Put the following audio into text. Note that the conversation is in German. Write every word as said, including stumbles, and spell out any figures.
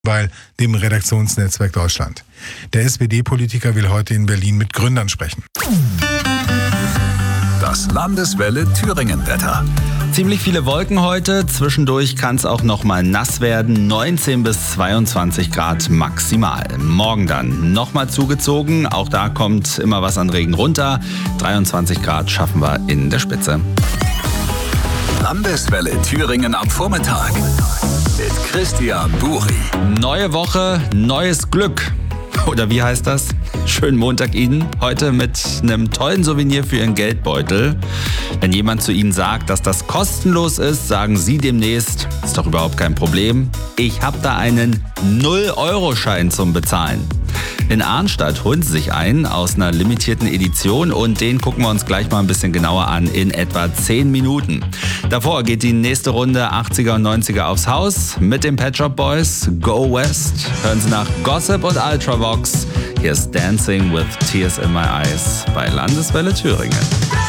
bei dem Redaktionsnetzwerk Deutschland. Der S P D-Politiker will heute in Berlin mit Gründern sprechen. Das Landeswelle Thüringen-Wetter. Ziemlich viele Wolken heute, zwischendurch kann es auch noch mal nass werden, neunzehn bis zweiundzwanzig Grad maximal. Morgen dann nochmal zugezogen, auch da kommt immer was an Regen runter, dreiundzwanzig Grad schaffen wir in der Spitze. Landeswelle Thüringen am Vormittag mit Christian Buri. Neue Woche, neues Glück. Oder wie heißt das? Schönen Montag Ihnen. Heute mit einem tollen Souvenir für Ihren Geldbeutel. Wenn jemand zu Ihnen sagt, dass das kostenlos ist, sagen Sie demnächst, ist doch überhaupt kein Problem. Ich habe da einen null Euro Schein zum Bezahlen. In Arnstadt holen Sie sich einen aus einer limitierten Edition und den gucken wir uns gleich mal ein bisschen genauer an in etwa zehn Minuten. Davor geht die nächste Runde achtziger und neunziger aufs Haus mit den Pet Shop Boys. Go West. Hören Sie nach Gossip und Ultravox. Hier ist Dancing with Tears in My Eyes bei Landeswelle Thüringen.